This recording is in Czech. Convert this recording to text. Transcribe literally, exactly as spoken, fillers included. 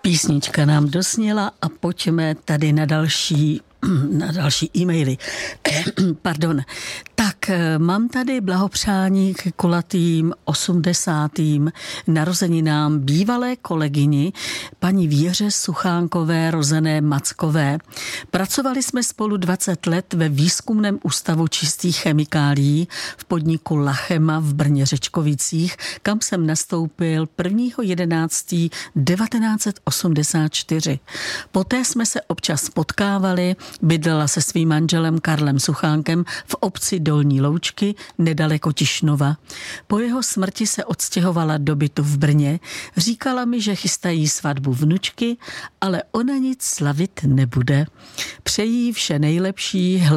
Písnička nám dosněla a pojďme tady na další na další e-maily. Pardon. Tak mám tady blahopřání k kulatým osmdesátým narozeninám bývalé kolegyni paní Věře Suchánkové, rozené Mackové. Pracovali jsme spolu dvacet let ve výzkumném ústavu čistých chemikálií v podniku Lachema v Brně-Řečkovicích, kam jsem nastoupil prvního jedenáctého devatenáct osmdesát čtyři. Poté jsme se občas potkávali, bydlela se svým manželem Karlem Suchánkem v obci Dolní Loučky nedaleko Tišnova. Po jeho smrti se odstěhovala do bytu v Brně. Říkala mi, že chystají svatbu vnučky, ale ona nic slavit nebude. Přeji vše nejlepší.